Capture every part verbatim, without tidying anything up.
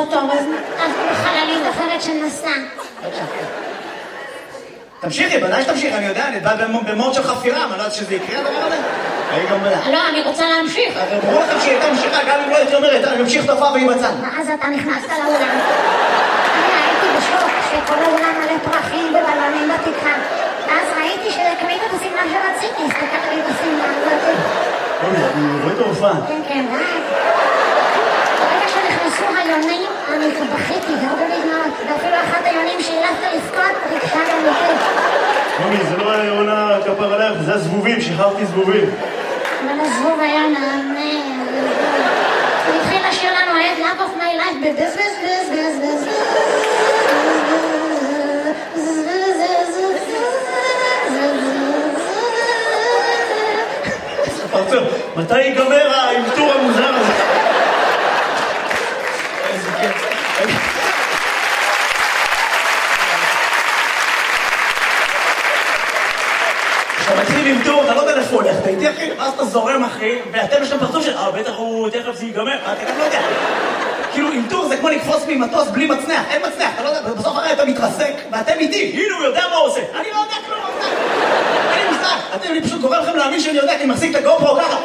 טוב, אז בחללית אחרת שנסע. תמשיכי, בוודאי שתמשיכי, אני יודע, אני בא במוד של חפירה, אני לא יודעת שזה יקרה הדבר הזה. לא, אני רוצה להמשיך. ברור לכם שהיא הייתה ממשיכה, גם אם לא הייתי אומרת, אני ממשיך תופעה והיא בצד. ואז אתה נכנסת לאולם. אני הייתי בשוק שכל האולם מלא פרחים ובלונים בתקרה. ואז ראיתי שקנית את השמלה שרציתי, הסתכלתי את השמלה הזאת. אוי, אני רואה את ההופעה. כן, כן, ואז. ברגע שנכנסו היונים, אני בכיתי, גרדו לי דמעות. ואפילו אחת היונים שהילפת לבכות, ריגשה גם אותי. מומי, זה לא היה עונה כפר עליך, זה הזבובים, שחררתי זבובים. אבל הזבוב היה נענה. הוא התחיל לשיר לנו את Love of my life בבז בז בז בז בז פרצוף, מתי ייגמר האלתור המוזר הזה? איזה כיף. כשאתה מתחיל עם טור, אתה לא יודע איפה הולך, אתה איתי אחי, ואז אתה זורם אחי, ואתם יש להם פרצוף של, אה, בטח הוא, תכף זה ייגמר, אתה גם לא יודע. כאילו, עם טור זה כמו לקפוץ ממטוס בלי מצנח, אין מצנח, אתה לא יודע, בסוף הרי אתה מתרסק, ואתם איתי, הנה הוא יודע מה הוא עושה. אני לא יודע כלום, אין לי מושג. אתם, אני פשוט גורם לכם להאמין שאני יודע, כי אני מחזיק את הגופרו ככה.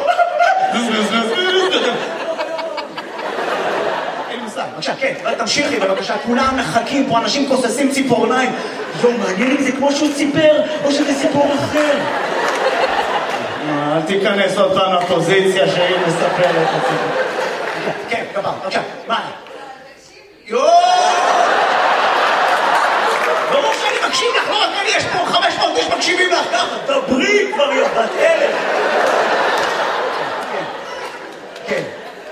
אין לי מושג. בבקשה, כן, תמשיכי בבקשה, כולם מחכים פה, אנשים כוססים ציפורניים. יום, מעניין אם זה כמו שהוא ציפר, או שזה סיפור אחר. אל תיכנס עוד פעם לפוזיציה שהיא מספרת את הסיפור. כן, גבר, בבקשה, מה? יואו! ברור שאני מקשיב לך, לא רק אני, יש פה חמש מאות איש מקשיבים לך ככה. דברי כבר יא בת אלף. כן.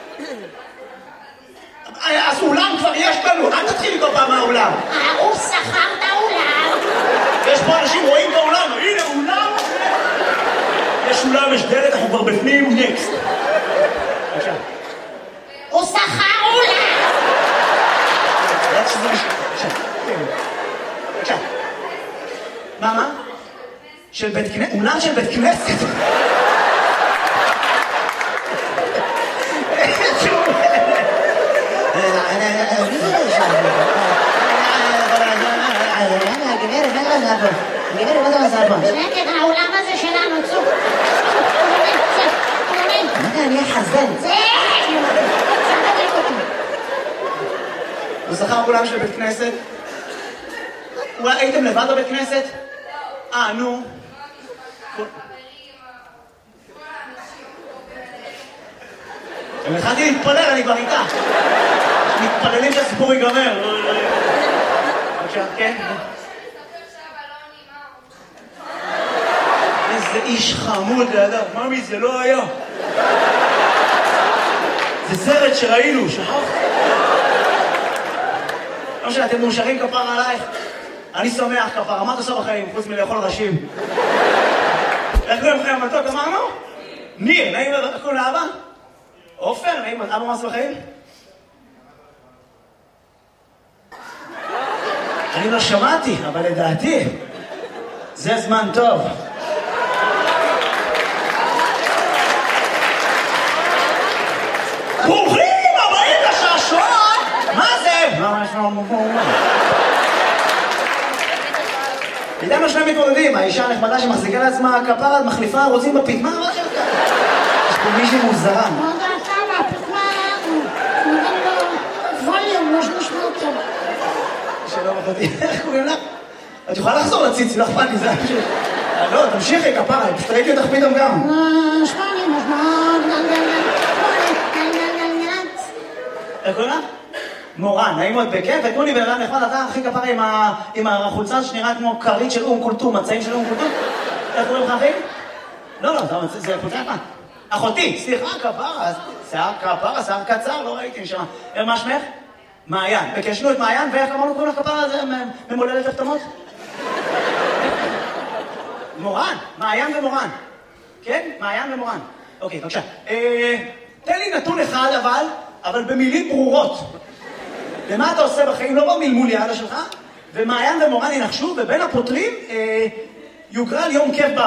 אז אולם כבר יש לנו, אל תתחיל איתו פעם מהאולם. הוא שכר את האולם. יש פה אנשים רואים באולם, הנה אולם. יש אולם, יש דלת, אנחנו כבר בפנים, נקסט. בבקשה. הוא שכר אולם. בבקשה. מה, מה? של בית כנסת? אולם של בית כנסת? שקט, העולם הזה שלנו, צוק. מה אני אחזן? זה! תדליק אותי. הוא שכר אולם של בית כנסת? אולי הייתם לבד בבית כנסת? אה, נו. אני התחלתי להתפלל, אני כבר איתה. מתפללים שהסיפור ייגמר. בבקשה, כן? איזה איש חמוד לידה. ממי, זה לא היה. זה סרט שראינו, שכחת? לא משנה, אתם מאושרים כפר עלייך? אני שמח כפר, מה אתה עושה בחיים, חוץ מלאכול ראשים? איך קוראים לכם המתוק, אמרנו? ניר, נעים, איך קוראים לאבא? עופר, נעים, אבא מה עושה בחיים? אני לא שמעתי, אבל לדעתי, זה זמן טוב. ברוכים הבאים לשעשועון! מה זה? מה יש לנו מפורמה? איתם השני מתמודדים, האישה הנחמדה שמחזיקה לעצמה כפרה, מחליפה, רוצים בפית, מה מה שלך? יש פה מישהי מוזרה. מה דעתה מהפתמה? נותן לו ווליום, לא שנשמע אותו. שלום אחותי, איך קוראים לך? את יכולה לחזור לציצי, לא אכפת לי, זה פשוט... לא, תמשיכי כפרה, פשוט ראיתי אותך פתאום גם. שמעני, משמע... איך קוראים לך? מורן, נעים מאוד בכיף, ותנו לי בן אדם נחמד, אתה הכי כפרה עם החולצה שנראה כמו כרית של אום קולטום, מצעים של אום קולטום. איך קוראים לך אחי? לא, לא, זה חולצה יפה. אחותי, סליחה, כפרה, שיער כפרה, שיער קצר, לא ראיתי נשמע. מה שמך? מעיין. וקשנו את מעיין, ואיך אמרנו קוראים לך כפרה הזה ממולדת הפתמות? מורן, מעיין ומורן. כן? מעיין ומורן. אוקיי, בבקשה. תן לי נתון אחד אבל, אבל במילים ברורות. ומה אתה עושה בחיים? לא במלמול יעדה שלך, ומעיין ומורן ינחשו, ובין הפותרים יוגרל יום כיף